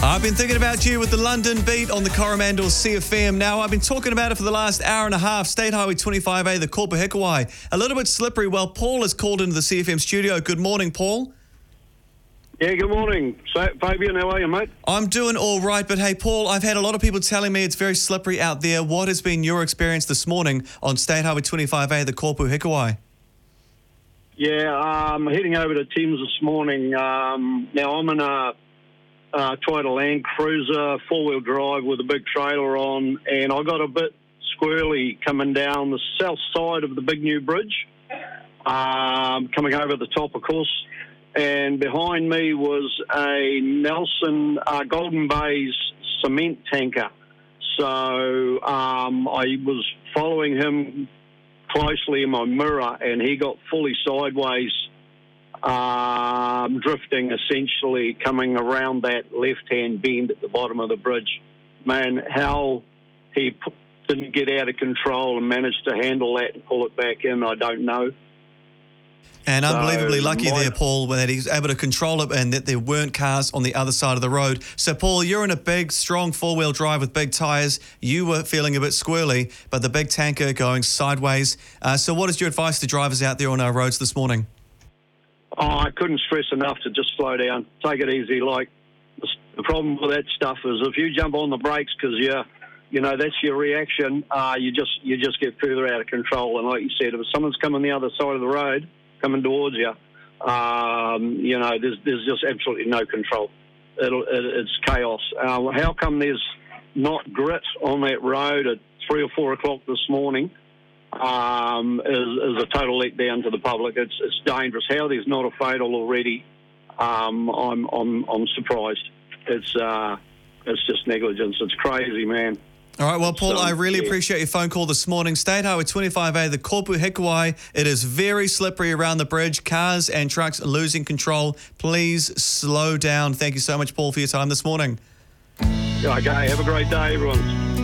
I've been thinking about you with the London Beat on the Coromandel CFM. Now, I've been talking about it for the last hour and a half. State Highway 25A, the Kopu Hikuai. A little bit slippery. Well, Paul has called into the CFM studio. Good morning, Paul. Yeah, good morning. Fabian, how are you, mate? I'm doing all right, but hey, Paul, I've had a lot of people telling me it's very slippery out there. What has been your experience this morning on State Highway 25A, the Kopu Hikuai? Yeah, I'm heading over to Thames this morning. Now, I'm in a Toyota Land Cruiser, four-wheel drive with a big trailer on, and I got a bit squirrely coming down the south side of the big new bridge, coming over the top, of course, and behind me was a Nelson Golden Bay's cement tanker. So I was following him closely in my mirror, and he got fully sideways, drifting essentially, coming around that left-hand bend at the bottom of the bridge. Man, how he didn't get out of control and managed to handle that and pull it back in, I don't know. And unbelievably lucky there, Paul, that he's able to control it and that there weren't cars on the other side of the road. So, Paul, you're in a big, strong four-wheel drive with big tyres. You were feeling a bit squirrely, but the big tanker going sideways. So what is your advice to drivers out there on our roads this morning? Oh, I couldn't stress enough to just slow down. Take it easy. Like, the problem with that stuff is if you jump on the brakes because you know, that's your reaction, you just get further out of control. And like you said, if someone's coming the other side of the road, coming towards you, you know, there's just absolutely no control. It's chaos. How come there's not grit on that road at 3 or 4 o'clock this morning is a total letdown to the public. It's dangerous. How there's not a fatal already, I'm surprised. It's just negligence. It's crazy, man. All right, well, Paul, I really appreciate your phone call this morning. State Highway 25A, the Kopu Hikuai. It is very slippery around the bridge. Cars and trucks are losing control. Please slow down. Thank you so much, Paul, for your time this morning. Okay, have a great day, everyone.